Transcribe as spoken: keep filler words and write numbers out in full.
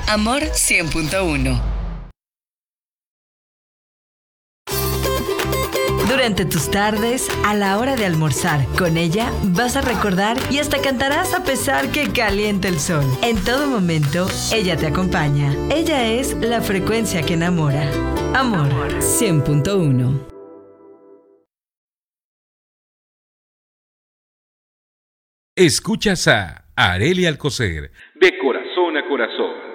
Amor cien punto uno. Durante tus tardes, a la hora de almorzar, con ella vas a recordar y hasta cantarás a pesar que caliente el sol. En todo momento, ella te acompaña. Ella es la frecuencia que enamora. Amor cien punto uno. Escuchas a Arely Alcocer, de corazón a corazón.